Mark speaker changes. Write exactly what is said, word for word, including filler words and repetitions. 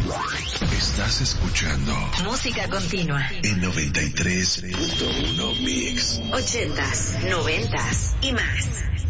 Speaker 1: Estás escuchando
Speaker 2: Música Continua
Speaker 1: en noventa y tres punto uno Mix.
Speaker 2: Ochentas, noventas y más.